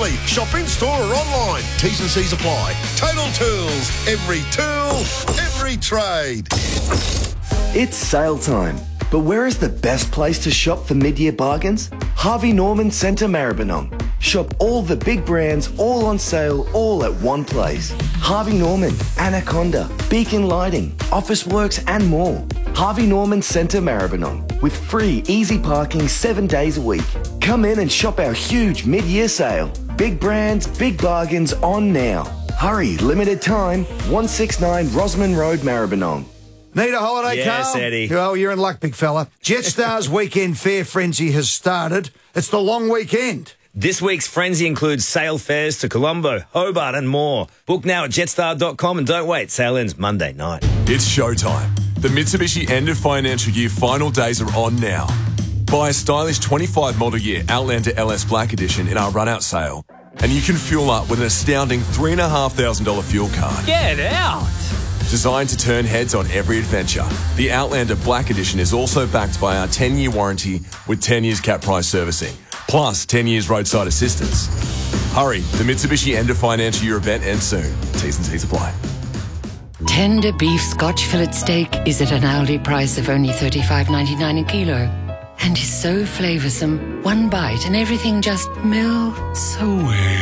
locally. Shop in-store or online. T's and C's apply. Total Tools. Every tool, every trade. It's sale time. But where is the best place to shop for mid-year bargains? Harvey Norman Centre Maribyrnong. Shop all the big brands, all on sale, all at one place. Harvey Norman, Anaconda, Beacon Lighting, Officeworks and more. Harvey Norman Centre Maribyrnong, with free easy parking 7 days a week. Come in and shop our huge mid-year sale. Big brands, big bargains on now. Hurry, limited time, 169 Rosman Road, Maribyrnong. Need a holiday, Yes, Carl? Eddie. Well, you're in luck, big fella. Jetstar's weekend fare frenzy has started. It's the long weekend. This week's frenzy includes sale fares to Colombo, Hobart and more. Book now at jetstar.com and don't wait. Sale ends Monday night. It's showtime. The Mitsubishi end of financial year final days are on now. Buy a stylish 25 model year Outlander LS Black Edition in our run-out sale, and you can fuel up with an astounding $3,500 fuel card. Get out! Designed to turn heads on every adventure, the Outlander Black Edition is also backed by our 10-year warranty with 10 years cap price servicing, plus 10 years roadside assistance. Hurry, the Mitsubishi end of financial year event ends soon. T's and C's apply. Tender beef Scotch fillet steak is at an Aldi price of only $35.99 a kilo. And is so flavoursome, one bite and everything just melts away.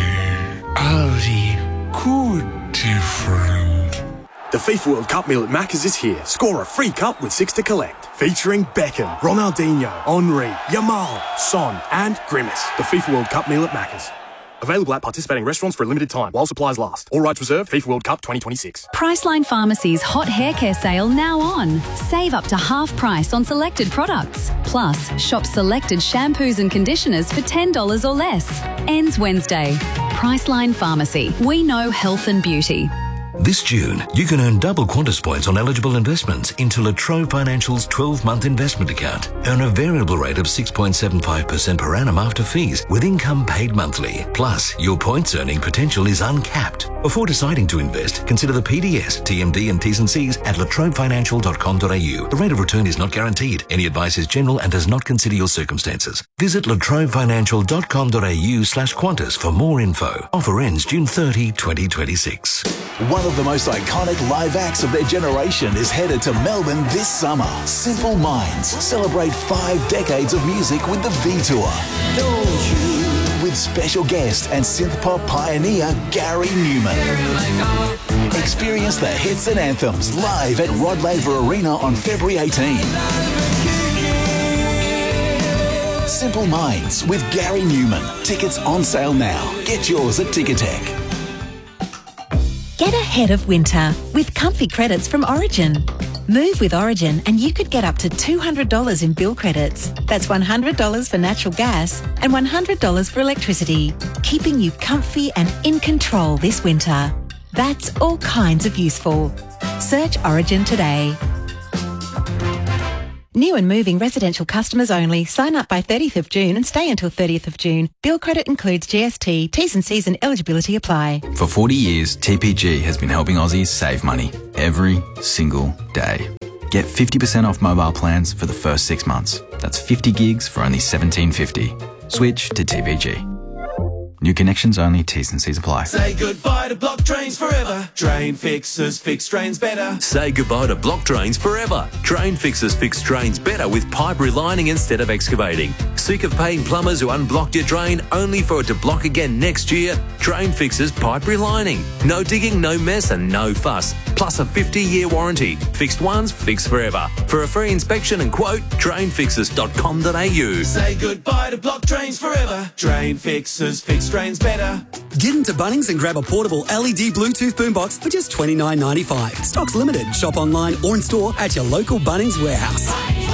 Aldi, good different. The FIFA World Cup meal at Macca's is here. Score a free cup with 6 to collect. Featuring Beckham, Ronaldinho, Henry, Yamal, Son and Grimace. The FIFA World Cup meal at Macca's. Available at participating restaurants for a limited time while supplies last. All rights reserved. FIFA World Cup 2026. Priceline Pharmacy's hot hair care sale now on. Save up to half price on selected products. Plus, shop selected shampoos and conditioners for $10 or less. Ends Wednesday. Priceline Pharmacy. We know health and beauty. This June, you can earn double Qantas points on eligible investments into La Trobe Financial's 12-month investment account. Earn a variable rate of 6.75% per annum after fees, with income paid monthly. Plus, your points earning potential is uncapped. Before deciding to invest, consider the PDS, TMD and T's and C's at latrobefinancial.com.au. The rate of return is not guaranteed. Any advice is general and does not consider your circumstances. Visit latrobefinancial.com.au/Qantas for more info. Offer ends June 30, 2026. One of the most iconic live acts of their generation is headed to Melbourne this summer. Simple Minds celebrate 5 decades of music with the V Tour. Don't you? With special guest and synth pop pioneer Gary Newman. Experience the hits and anthems live at Rod Laver Arena on February 18. Simple Minds with Gary Newman. Tickets on sale now. Get yours at Ticketek. Get ahead of winter with comfy credits from Origin. Move with Origin and you could get up to $200 in bill credits. That's $100 for natural gas and $100 for electricity, keeping you comfy and in control this winter. That's all kinds of useful. Search Origin today. New and moving residential customers only. Sign up by 30th of June and stay until 30th of June. Bill credit includes GST, T's and C's and eligibility apply. For 40 years, TPG has been helping Aussies save money every single day. Get 50% off mobile plans for the first 6 months. That's 50 gigs for only $17.50. Switch to TPG. New connections only, T's and C's apply. Say goodbye to block drains forever. Drain fixers fix drains better. Say goodbye to block drains forever. Drain fixers fix drains better with pipe relining instead of excavating. Sick of paying plumbers who unblocked your drain only for it to block again next year? Drain fixers pipe relining. No digging, no mess and no fuss. Plus a 50-year warranty. Fixed once, fixed forever. For a free inspection and quote, drainfixers.com.au. Say goodbye to block drains forever. Drain fixers fix drains better. Get into Bunnings and grab a portable LED Bluetooth boombox for just $29.95. Stock's limited. Shop online or in store at your local Bunnings warehouse.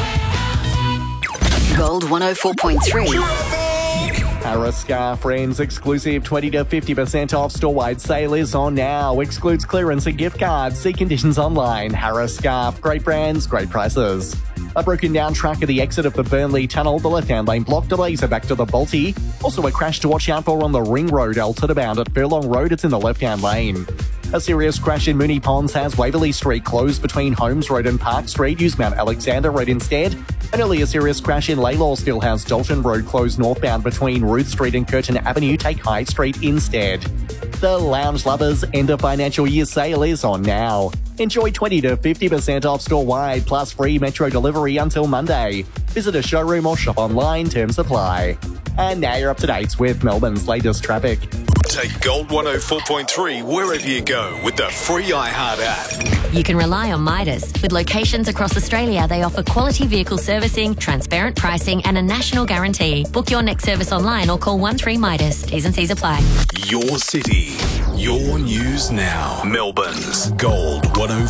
Gold 104.3. Harris Scarf Friends exclusive 20 to 50% off store-wide sale is on now. Excludes clearance and gift cards. See conditions online. Harris Scarf. Great brands, great prices. A broken down track at the exit of the Burnley Tunnel. The left-hand lane block delays are back to the Balti. Also a crash to watch out for on the Ring Road, altered about at Furlong Road. It's in the left-hand lane. A serious crash in Moonee Ponds has Waverley Street closed between Holmes Road and Park Street. Use Mount Alexander Road instead. An earlier serious crash in Laylaw still has Dalton Road closed northbound between Ruth Street and Curtin Avenue. Take High Street instead. The Lounge Lovers end of financial year sale is on now. Enjoy 20 to 50% off store-wide plus free metro delivery until Monday. Visit a showroom or shop online, terms apply. And now you're up to date with Melbourne's latest traffic. Take Gold 104.3 wherever you go with the free iHeart app. You can rely on Midas. With locations across Australia, they offer quality vehicle servicing, transparent pricing and a national guarantee. Book your next service online or call 13-MIDAS. T's and C's apply. Your city, your news now. Melbourne's Gold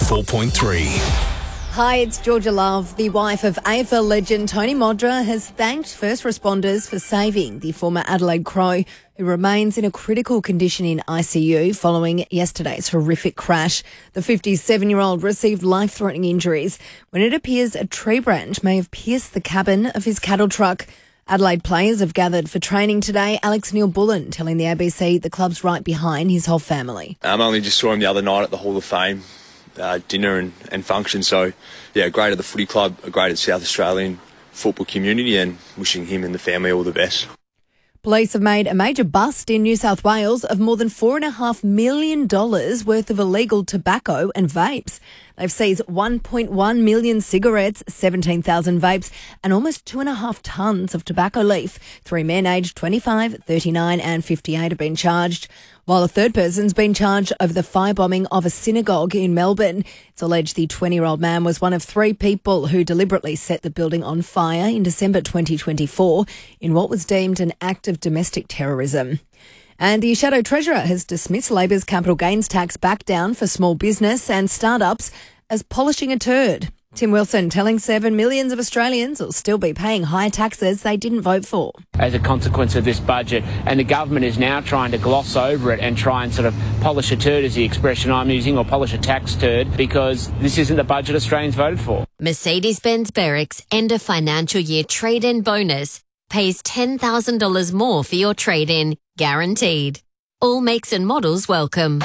104.3. Hi, it's Georgia Love. The wife of AFL legend Tony Modra has thanked first responders for saving the former Adelaide Crow, who remains in a critical condition in ICU following yesterday's horrific crash. The 57-year-old received life-threatening injuries when it appears a tree branch may have pierced the cabin of his cattle truck. Adelaide players have gathered for training today. Alex Neil-Bullen telling the ABC the club's right behind his whole family. I only just saw him the other night at the Hall of Fame. Dinner and function. So, yeah, great at the footy club, a great at South Australian football community, and wishing him and the family all the best. Police have made a major bust in New South Wales of more than $4.5 million worth of illegal tobacco and vapes. They've seized 1.1 million cigarettes, 17,000 vapes and almost 2.5 tonnes of tobacco leaf. 3 men aged 25, 39 and 58 have been charged, while a third person's been charged over the firebombing of a synagogue in Melbourne. It's alleged the 20-year-old man was one of 3 people who deliberately set the building on fire in December 2024 in what was deemed an act of domestic terrorism. And the Shadow Treasurer has dismissed Labor's capital gains tax back down for small business and startups as polishing a turd. Tim Wilson telling 7 million of Australians will still be paying high taxes they didn't vote for. As a consequence of this budget, and the government is now trying to gloss over it and try and sort of polish a turd is the expression I'm using, or polish a tax turd, because this isn't the budget Australians voted for. Mercedes-Benz Berwick's end of financial year trade-in bonus pays $10,000 more for your trade-in, guaranteed. All makes and models welcome.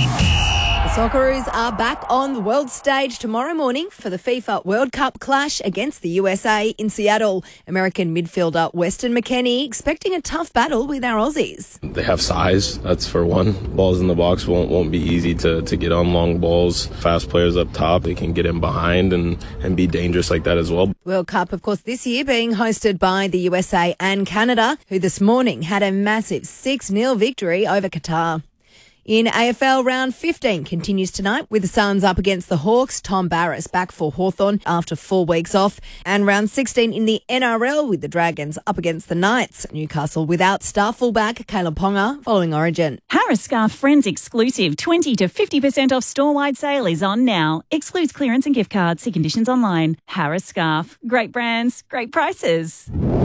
The Socceroos are back on the world stage tomorrow morning for the FIFA World Cup clash against the USA in Seattle. American midfielder Weston McKennie expecting a tough battle with our Aussies. They have size, that's for one. Balls in the box won't be easy to get on long balls. Fast players up top, they can get in behind and be dangerous like that as well. World Cup, of course, this year being hosted by the USA and Canada, who this morning had a massive 6-0 victory over Qatar. In AFL, round 15 continues tonight with the Suns up against the Hawks. Tom Barras back for Hawthorn after 4 weeks off. And round 16 in the NRL with the Dragons up against the Knights. Newcastle without star fullback Caleb Ponga following Origin. Harris Scarf Friends exclusive 20 to 50% off store-wide sale is on now. Excludes clearance and gift cards. See conditions online. Harris Scarf. Great brands, great prices.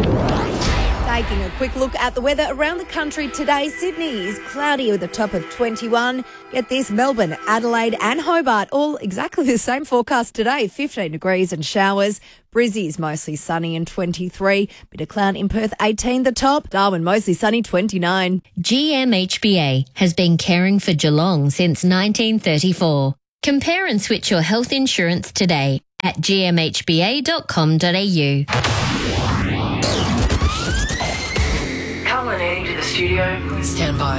Taking a quick look at the weather around the country today. Sydney is cloudy with a top of 21. Get this, Melbourne, Adelaide and Hobart all exactly the same forecast today. 15 degrees and showers. Brizzy's mostly sunny and 23. Bit of cloud in Perth, 18 the top. Darwin mostly sunny, 29. GMHBA has been caring for Geelong since 1934. Compare and switch your health insurance today at gmhba.com.au. To the studio. Stand by.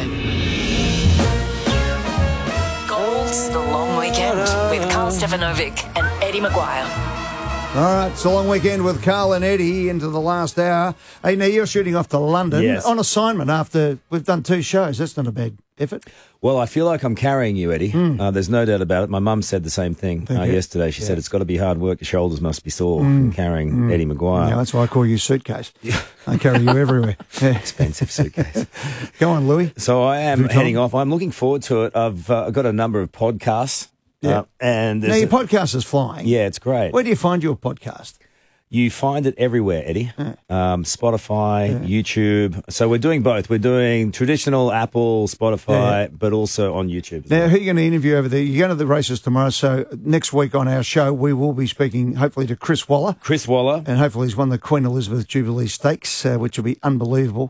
Gold's The Long Weekend with Carl Stefanovic and Eddie Maguire. All right, it's a long weekend with Carl and Eddie into the last hour. Hey, now you're shooting off to London on assignment after we've done 2 shows. That's not a bad effort. Well, I feel like I'm carrying you, Eddie. There's no doubt about it. My mum said the same thing yesterday. She said it's got to be hard work. Your shoulders must be sore from carrying Eddie Maguire. Yeah, that's why I call you Suitcase. I carry you everywhere. Yeah. Expensive suitcase. Go on, Louis. So I am heading off. I'm looking forward to it. I've got a number of podcasts. Yeah. And now your podcast is flying. Yeah, it's great. Where do you find your podcast? You find it everywhere, Eddie. Spotify, YouTube. So we're doing both. We're doing traditional Apple, Spotify, but also on YouTube. Now, who are you going to interview over there? You're going to the races tomorrow. So next week on our show, we will be speaking hopefully to Chris Waller. Chris Waller. And hopefully he's won the Queen Elizabeth Jubilee Stakes, which will be unbelievable.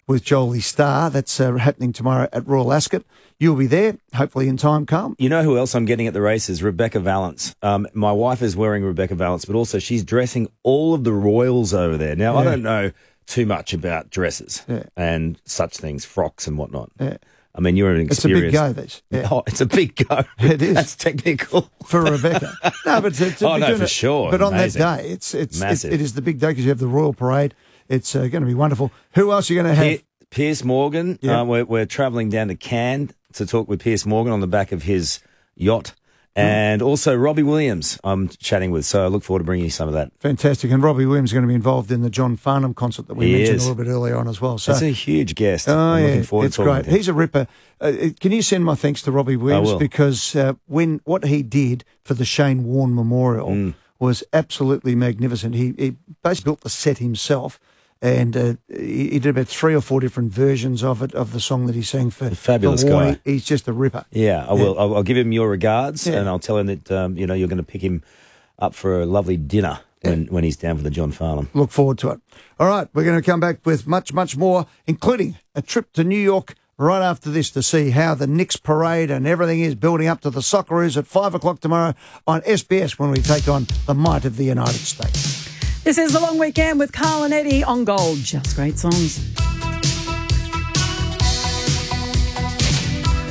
with Jolie Starr. That's happening tomorrow at Royal Ascot. You'll be there, hopefully in time, Carl. You know who else I'm getting at the races? Rebecca Valance. My wife is wearing Rebecca Valance, but also she's dressing all of the royals over there. Now, I don't know too much about dresses and such things, frocks and whatnot. Yeah. I mean, you're an experienced... It's a big go, this. Yeah. Oh, it's a big go. It is. That's technical. For Rebecca. No, but for sure. But Amazing. On that day, it's massive. It is the big day because you have the Royal Parade. It's going to be wonderful. Who else are you going to have? Piers Morgan. Yeah. We're travelling down to Cannes to talk with Piers Morgan on the back of his yacht. And also Robbie Williams I'm chatting with, so I look forward to bringing you some of that. Fantastic. And Robbie Williams is going to be involved in the John Farnham concert that we mentioned a little bit earlier on as well. So that's a huge guest. I'm looking forward it's to talking great. to him. He's a ripper. Can you send my thanks to Robbie Williams? I will. Because what he did for the Shane Warne Memorial was absolutely magnificent. He basically built the set himself. And he did about 3 or 4 different versions of it, of the song that he sang for fabulous Warne. guy. He's just a ripper. Yeah, I will. I'll give him your regards, and I'll tell him that you're going to pick him up for a lovely dinner when he's down for the John Farnham. Look forward to it. All right, we're going to come back with much, much more, including a trip to New York right after this to see how the Knicks parade and everything is building up to the Socceroos at 5 o'clock tomorrow on SBS when we take on the might of the United States. This is The Long Weekend with Carl and Eddie on Gold. Just great songs.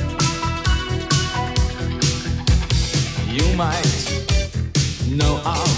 You might know our